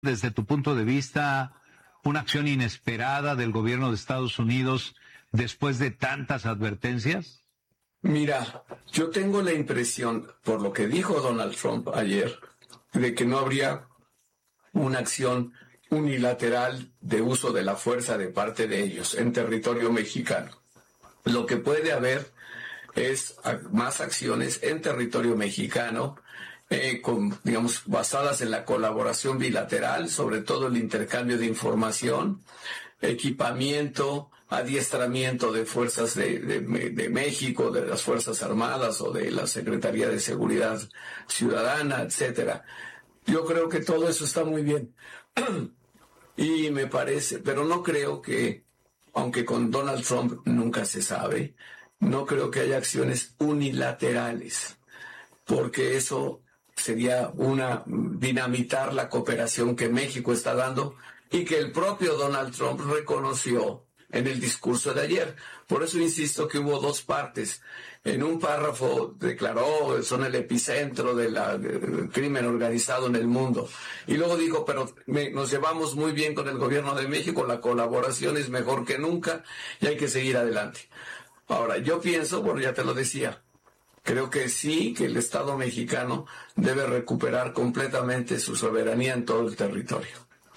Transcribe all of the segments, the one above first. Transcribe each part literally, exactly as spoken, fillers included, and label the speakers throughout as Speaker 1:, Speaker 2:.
Speaker 1: desde tu punto de vista, una acción inesperada del gobierno de Estados Unidos después de tantas advertencias?
Speaker 2: Mira, yo tengo la impresión, por lo que dijo Donald Trump ayer, de que no habría una acción unilateral de uso de la fuerza de parte de ellos en territorio mexicano. Lo que puede haber es más acciones en territorio mexicano, eh, con, digamos, basadas en la colaboración bilateral, sobre todo el intercambio de información, equipamiento, adiestramiento de fuerzas de, de, de México, de las Fuerzas Armadas o de la Secretaría de Seguridad Ciudadana, etcétera. Yo creo que todo eso está muy bien. Y me parece, pero no creo que, aunque con Donald Trump nunca se sabe, no creo que haya acciones unilaterales, porque eso sería una dinamitar la cooperación que México está dando y que el propio Donald Trump reconoció en el discurso de ayer. Por eso insisto que hubo dos partes. En un párrafo declaró, son el epicentro de la, del crimen organizado en el mundo. Y luego dijo, pero me, nos llevamos muy bien con el gobierno de México, la colaboración es mejor que nunca y hay que seguir adelante. Ahora, yo pienso, bueno, ya te lo decía, creo que sí, que el Estado mexicano debe recuperar completamente su soberanía en todo el territorio.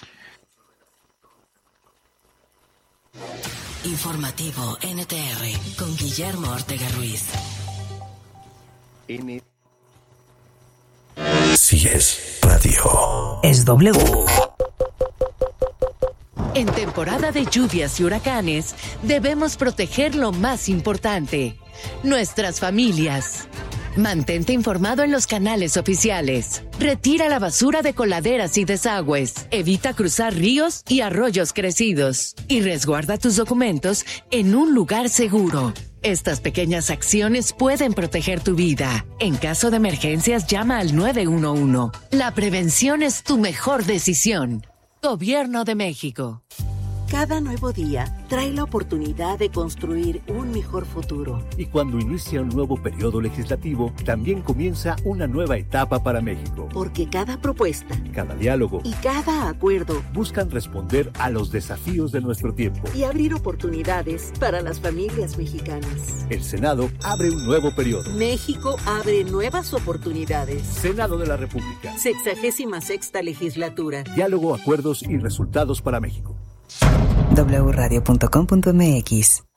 Speaker 3: Informativo N T R con Guillermo Ortega Ruiz.
Speaker 4: N. Si es radio.
Speaker 3: Es W. En temporada de lluvias y huracanes, debemos proteger lo más importante: nuestras familias. Mantente informado en los canales oficiales. Retira la basura de coladeras y desagües. Evita cruzar ríos y arroyos crecidos. Y resguarda tus documentos en un lugar seguro. Estas pequeñas acciones pueden proteger tu vida. En caso de emergencias, llama al nueve uno uno. La prevención es tu mejor decisión. Gobierno de México.
Speaker 5: Cada nuevo día trae la oportunidad de construir un mejor futuro.
Speaker 6: Y cuando inicia un nuevo periodo legislativo, también comienza una nueva etapa para México.
Speaker 5: Porque cada propuesta,
Speaker 6: cada diálogo
Speaker 5: y cada acuerdo
Speaker 6: buscan responder a los desafíos de nuestro tiempo
Speaker 5: y abrir oportunidades para las familias mexicanas.
Speaker 6: El Senado abre un nuevo periodo.
Speaker 5: México abre nuevas oportunidades.
Speaker 6: Senado de la República.
Speaker 5: Sexagésima sexta legislatura.
Speaker 6: Diálogo, acuerdos y resultados para México.
Speaker 7: doble u radio punto com punto m x